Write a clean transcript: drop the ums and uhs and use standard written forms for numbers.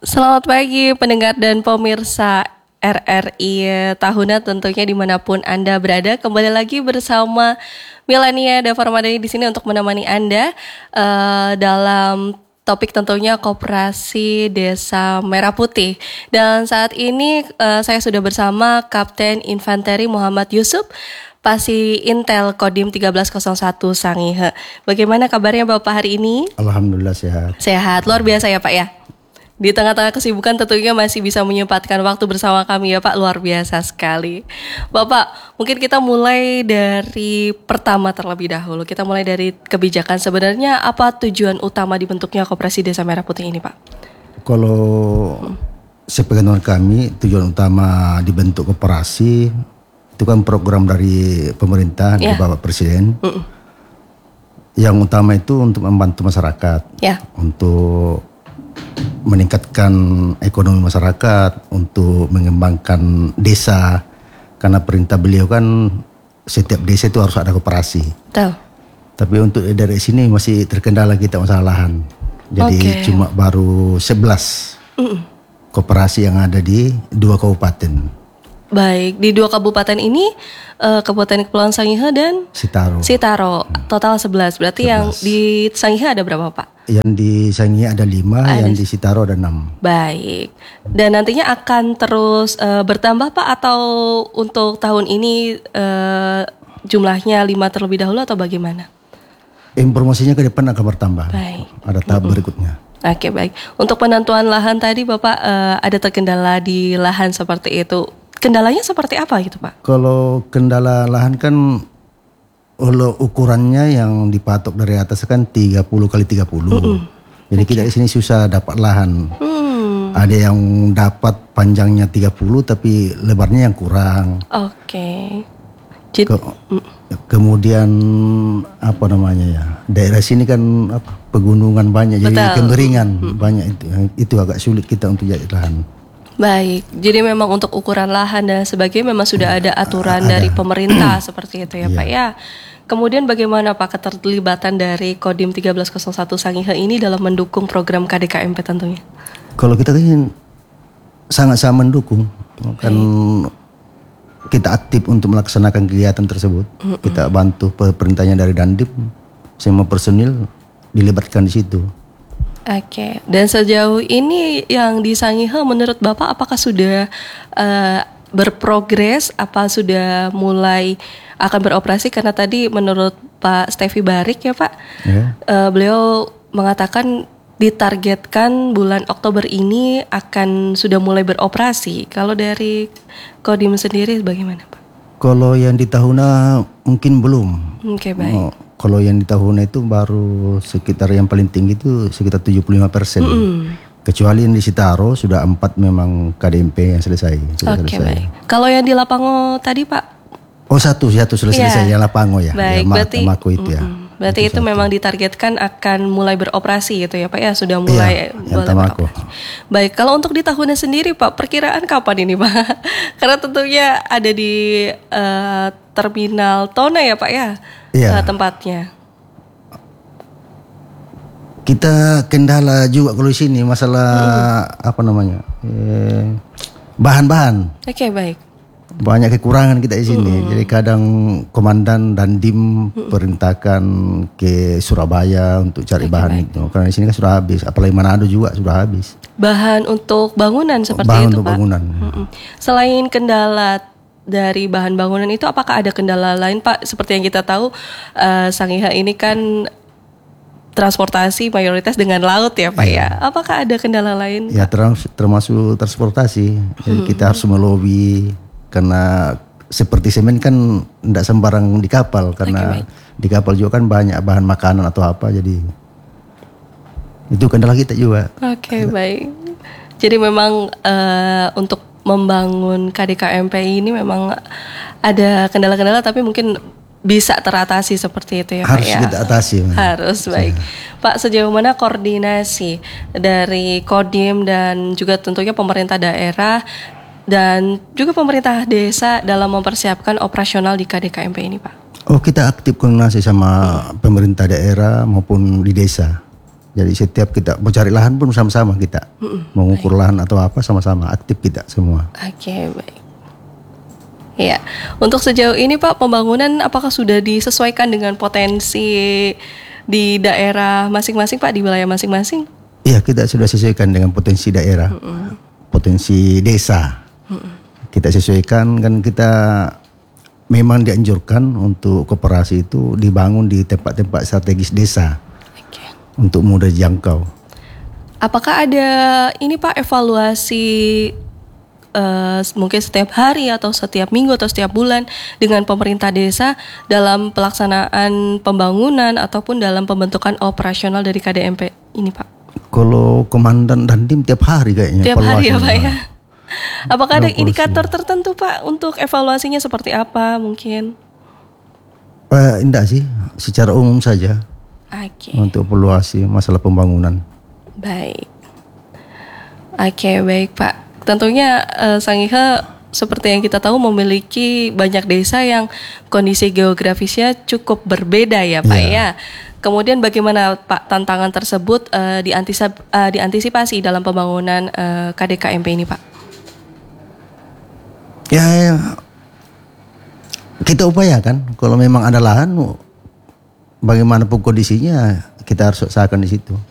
Selamat pagi pendengar dan pemirsa RRI Tahunan tentunya dimanapun Anda berada. Kembali lagi bersama Milania Dava Ramadhani di sini untuk menemani Anda dalam topik tentunya Koperasi Desa Merah Putih. Dan saat ini saya sudah bersama Kapten Infanteri Muhammad Yusuf, Pasi Intel Kodim 1301 Sangihe. Bagaimana kabarnya Bapak hari ini? Alhamdulillah sehat. Sehat, luar biasa ya Pak ya. Di tengah-tengah kesibukan tentunya masih bisa menyempatkan waktu bersama kami ya Pak, luar biasa sekali. Bapak, mungkin kita mulai dari pertama terlebih dahulu. Kita mulai dari kebijakan. Sebenarnya apa tujuan utama dibentuknya Koperasi Desa Merah Putih ini Pak? Kalau sepengetahuan kami, tujuan utama dibentuk koperasi itu kan program dari pemerintah, dari Bapak Presiden. Yang utama itu untuk membantu masyarakat, untuk meningkatkan ekonomi masyarakat, untuk mengembangkan desa, karena perintah beliau kan setiap desa itu harus ada koperasi. Betul. Tapi untuk dari sini masih terkendala kita masalah lahan. Jadi cuma baru 11 koperasi yang ada di 2 kabupaten. Baik, di 2 kabupaten ini Kabupaten Kepulauan Sangihe dan Sitaro. Total 11. Berarti 11. Yang di Sangihe ada berapa Pak? Yang di Sangihe ada 5, yang di Sitaro ada 6. Baik. Dan nantinya akan terus bertambah Pak, atau untuk tahun ini jumlahnya 5 terlebih dahulu atau bagaimana? Informasinya ke depan akan bertambah. Baik. Ada tahap berikutnya. Oke, baik. Untuk penentuan lahan tadi Bapak ada terkendala di lahan seperti itu. Kendalanya seperti apa gitu Pak? Kalau kendala lahan kan ukurannya yang dipatok dari atas kan 30 kali 30. Jadi kita di sini susah dapat lahan. Ada yang dapat panjangnya 30 tapi lebarnya yang kurang. Kemudian apa namanya ya? Daerah sini kan pegunungan banyak, jadi kengeringan banyak itu agak sulit kita untuk jadi lahan. Baik, jadi memang untuk ukuran lahan dan sebagainya memang sudah ada aturan dari pemerintah seperti itu ya Pak ya. Kemudian bagaimana Pak keterlibatan dari Kodim 1301 Sangihe ini dalam mendukung program KDKMP tentunya? Kalau kita kan sangat-sangat mendukung, kan kita aktif untuk melaksanakan kegiatan tersebut. Kita bantu perintahnya dari Dandim, semua personil dilibatkan di situ. Oke, dan sejauh ini yang di Sangihe menurut Bapak apakah sudah berprogres, apa sudah mulai akan beroperasi? Karena tadi menurut Pak Stevi Barik ya Pak, beliau mengatakan ditargetkan bulan Oktober ini akan sudah mulai beroperasi. Kalau dari Kodim sendiri bagaimana Pak? Kalau yang di Tahuna mungkin belum. Oke, baik. Kalau yang di Tahuna itu baru sekitar yang paling tinggi itu sekitar 75%. Kecuali yang di Sitaro sudah 4 memang KDMP yang selesai. Oke, baik. Kalau yang di Lapango tadi Pak? Satu sudah selesai, yang Lapango ya. Baik, berarti Mako itu ya. Berarti itu memang ditargetkan akan mulai beroperasi gitu ya Pak ya, sudah mulai beroperasi. Baik, kalau untuk di Tahuna sendiri Pak, perkiraan kapan ini Pak? Karena tentunya ada di Terminal Tona ya Pak ya, tempatnya. Kita kendala juga kalau di sini masalah bahan-bahan. Oke, baik. Banyak kekurangan kita di sini. Jadi kadang komandan dan dim perintahkan ke Surabaya untuk cari bahan itu. Karena di sini kan sudah habis. Apalagi Manado juga sudah habis. Bahan untuk bangunan seperti bahan itu untuk Pak? Bangunan. Selain kendala dari bahan bangunan itu, apakah ada kendala lain Pak? Seperti yang kita tahu Sangihe ini kan transportasi mayoritas dengan laut ya Pak ya. Apakah ada kendala lain? Ya termasuk transportasi. Jadi kita harus melobi. Karena seperti semen kan tidak sembarang di kapal, karena di kapal juga kan banyak bahan makanan atau apa, jadi itu kendala kita juga. Oke, baik. Jadi memang untuk membangun KDKMP ini memang ada kendala-kendala, tapi mungkin bisa teratasi seperti itu ya Pak ya. Harus kita atasi. Harus, baik. Pak, sejauh mana koordinasi dari Kodim dan juga tentunya pemerintah daerah dan juga pemerintah desa dalam mempersiapkan operasional di KDKMP ini Pak? Kita aktif koordinasi sama pemerintah daerah maupun di desa. Jadi setiap kita mau cari lahan pun sama-sama kita. Mengukur lahan atau apa sama-sama aktif kita semua. Oke, baik. Ya, untuk sejauh ini Pak, pembangunan apakah sudah disesuaikan dengan potensi di daerah masing-masing Pak, di wilayah masing-masing? Iya, kita sudah sesuaikan dengan potensi daerah, potensi desa. Kita sesuaikan, kan kita memang dianjurkan untuk koperasi itu dibangun di tempat-tempat strategis desa. Untuk mudah dijangkau. Apakah ada ini Pak evaluasi mungkin setiap hari atau setiap minggu atau setiap bulan dengan pemerintah desa dalam pelaksanaan pembangunan ataupun dalam pembentukan operasional dari KDMP ini Pak? Kalau komandan dan tim tiap hari kayaknya. Tiap hari ya Pak ya. Apakah ada indikator tertentu Pak untuk evaluasinya seperti apa mungkin? Enggak sih, secara umum saja. Untuk evaluasi masalah pembangunan. Baik. Baik Pak. Tentunya Sangihe seperti yang kita tahu memiliki banyak desa yang kondisi geografisnya cukup berbeda ya Pak ya. Kemudian bagaimana Pak tantangan tersebut diantisipasi dalam pembangunan KDKMP ini Pak? Ya, kita upayakan kalau memang ada lahan, bagaimanapun kondisinya kita harus usahakan di situ.